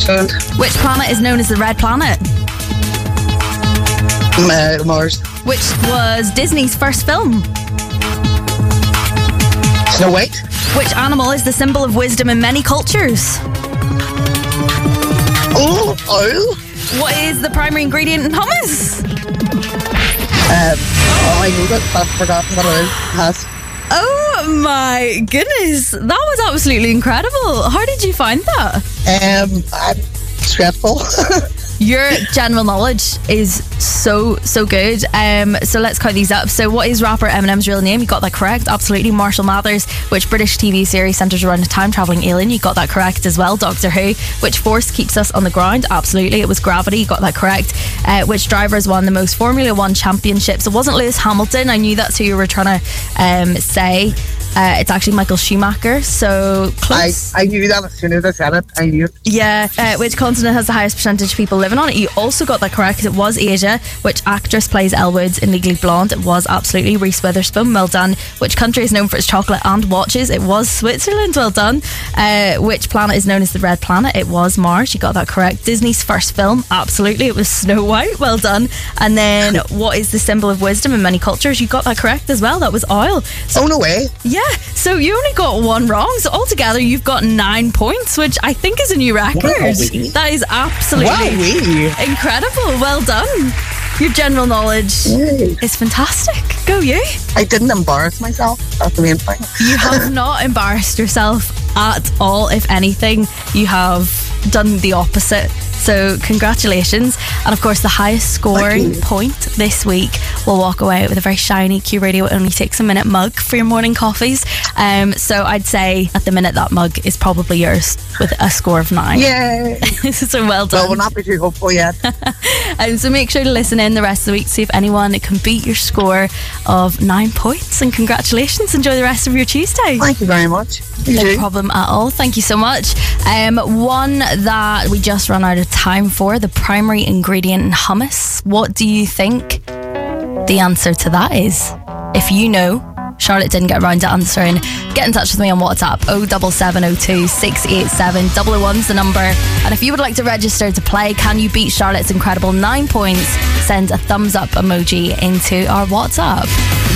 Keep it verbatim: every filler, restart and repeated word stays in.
Switzerland. Which planet is known as the Red Planet? Uh, Mars. Which was Disney's first film? Snow White. Which animal is the symbol of wisdom in many cultures? Oh, oil. What is the primary ingredient in hummus? Um, oh, I knew that, but I've forgotten what it is. Pass. Oh my goodness, that was absolutely incredible. How did you find that? Um, I'm stressful. Your general knowledge is so, so good. Um, so let's count these up. So what is rapper Eminem's real name? You got that correct. Absolutely. Marshall Mathers. Which British T V series centres around a time-travelling alien? You got that correct as well. Doctor Who. Which force keeps us on the ground? Absolutely. It was gravity. You got that correct. Uh, which driver has won the most Formula One championships? It wasn't Lewis Hamilton. I knew that's who you were trying to um, say. Uh, it's actually Michael Schumacher, so close. I, I knew that as soon as I said it. I knew it. Yeah. Uh, which continent has the highest percentage of people living on it? You also got that correct. It was Asia. Which actress plays Elle Woods in Legally Blonde? It was absolutely Reese Witherspoon. Well done. Which country is known for its chocolate and watches? It was Switzerland. Well done. Uh, which planet is known as the Red Planet? It was Mars. You got that correct. Disney's first film? Absolutely. It was Snow White. Well done. And then what is the symbol of wisdom in many cultures? You got that correct as well. That was oil. So, oh, no way. Yeah. So you only got one wrong. So altogether you've got nine points, which I think is a new record. Wow-wee. That is absolutely Wow-wee. incredible. Well done. Your general knowledge Yay. is fantastic. Go you. I didn't embarrass myself. That's the main thing. You have not embarrassed yourself at all. If anything, you have done the opposite. So congratulations. And of course the highest scoring point this week will walk away with a very shiny Q Radio It Only Takes a Minute mug for your morning coffees. Um, so I'd say at the minute that mug is probably yours with a score of nine. Yay. So well done. Well, we'll not be too hopeful yet. um, so make sure to listen in the rest of the week to see if anyone can beat your score of nine points. And congratulations. Enjoy the rest of your Tuesday. Thank you very much. You No too. problem at all. Thank you so much. Um, one that we just run out of time for, the primary ingredient in hummus. What do you think the answer to that is? If you know, Charlotte didn't get around to answering, get in touch with me on WhatsApp. oh seven seven oh two, six eight seven, double oh one's the number. And if you would like to register to play Can You Beat Charlotte's incredible nine points, send a thumbs up emoji into our WhatsApp.